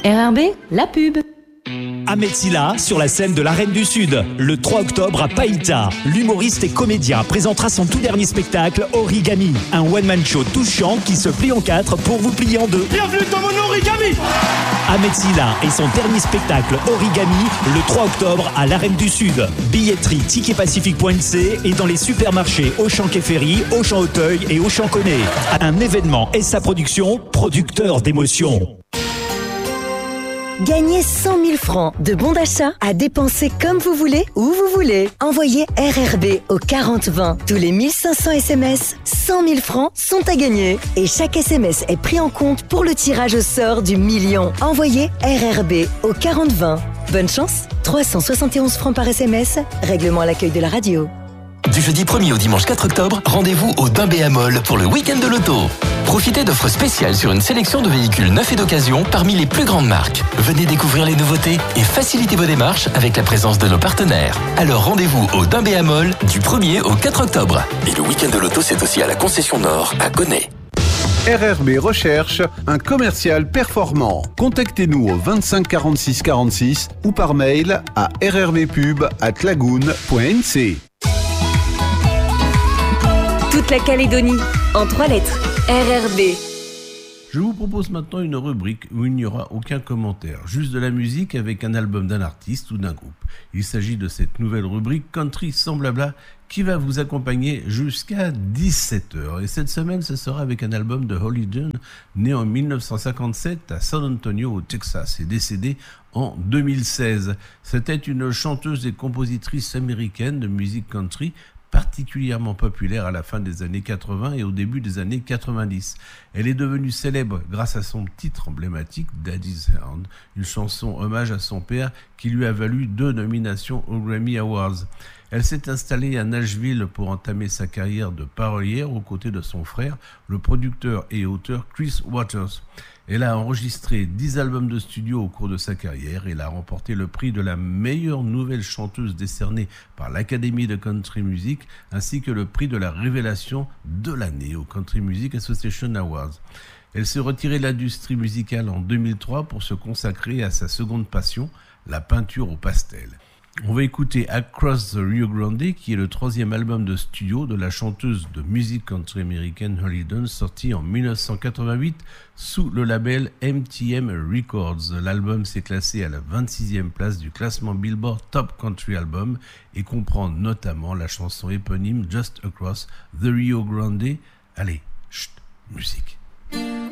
RRB, la pub. Ahmed Silla sur la scène de l'Arène du Sud. Le 3 octobre à Païta, l'humoriste et comédien présentera son tout dernier spectacle Origami, un one-man show touchant qui se plie en 4 pour vous plier en 2. Bienvenue dans mon Origami. Ahmed Silla et son dernier spectacle Origami le 3 octobre à l'Arène du Sud. Billetterie ticketpacifique.nc et dans les supermarchés Auchan Quai Ferry, Auchan Auteuil et Auchan Connay. Un événement SA Production, producteur d'émotions. Gagnez 100 000 francs de bons d'achat à dépenser comme vous voulez, où vous voulez. Envoyez RRB au 4020. Tous les 1500 SMS, 100 000 francs sont à gagner. Et chaque SMS est pris en compte pour le tirage au sort du million. Envoyez RRB au 4020. Bonne chance, 371 francs par SMS, règlement à l'accueil de la radio. Du jeudi 1er au dimanche 4 octobre, rendez-vous au Dimbé à Mol pour le week-end de l'auto. Profitez d'offres spéciales sur une sélection de véhicules neufs et d'occasion parmi les plus grandes marques. Venez découvrir les nouveautés et facilitez vos démarches avec la présence de nos partenaires. Alors rendez-vous au Dimbé à Mol du 1er au 4 octobre. Et le week-end de l'auto, c'est aussi à la concession Nord à Connay. RRB recherche un commercial performant. Contactez-nous au 25 46 46 ou par mail à rrbpub@lagoon.nc. Toute la Calédonie, en 3 lettres. RRB. Je vous propose maintenant une rubrique où il n'y aura aucun commentaire, juste de la musique avec un album d'un artiste ou d'un groupe. Il s'agit de cette nouvelle rubrique Country sans blabla qui va vous accompagner jusqu'à 17h. Et cette semaine, ce sera avec un album de Holly Dunn, né en 1957 à San Antonio au Texas et décédé en 2016. C'était une chanteuse et compositrice américaine de musique country particulièrement populaire à la fin des années 80 et au début des années 90. Elle est devenue célèbre grâce à son titre emblématique Daddy's Hand, une chanson hommage à son père qui lui a valu 2 nominations aux Grammy Awards. Elle s'est installée à Nashville pour entamer sa carrière de parolière aux côtés de son frère, le producteur et auteur Chris Waters. Elle a enregistré 10 albums de studio au cours de sa carrière et elle a remporté le prix de la meilleure nouvelle chanteuse décerné par l'Académie de Country Music ainsi que le prix de la révélation de l'année au Country Music Association Awards. Elle s'est retirée de l'industrie musicale en 2003 pour se consacrer à sa seconde passion, la peinture au pastel. On va écouter Across the Rio Grande, qui est le 3e album de studio de la chanteuse de musique country américaine Holly Dunn, sorti en 1988 sous le label MTM Records. L'album s'est classé à la 26e place du classement Billboard Top Country Album et comprend notamment la chanson éponyme Just Across the Rio Grande. Allez, chut, musique.